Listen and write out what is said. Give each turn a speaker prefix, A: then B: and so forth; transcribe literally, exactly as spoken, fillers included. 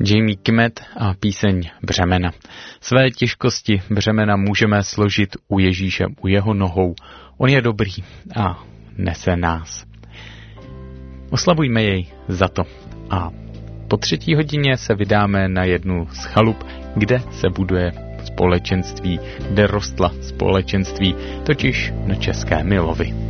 A: Jamie Kimet a píseň Břemena. Své těžkosti břemena můžeme složit u Ježíše, u jeho nohou. On je dobrý a nese nás. Oslavujme jej za to. A po třetí hodině se vydáme na jednu z chalup, kde se buduje společenství, kde rostla společenství, totiž na České Milovi.